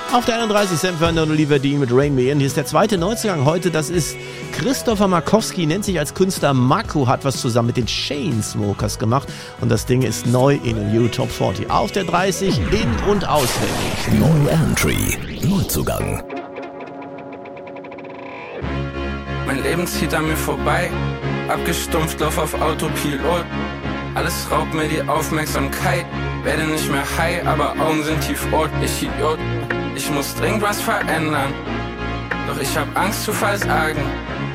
Auf der 31 Sam Fender und Oliver Dean mit Rain Me In. Hier ist der zweite Neuzugang heute. Das ist Christopher Markowski, nennt sich als Künstler Marco, hat was zusammen mit den Chainsmokers gemacht. Und das Ding ist neu in den New Top 40. Auf der 30 in- und auswendig. New Entry, Neuzugang. Mein Leben zieht an mir vorbei, abgestumpft, lauf auf Autopilot. Alles raubt mir die Aufmerksamkeit, werde nicht mehr high, aber Augen sind tiefrot. Ich Idiot, ich muss dringend was verändern, doch ich hab Angst zu versagen.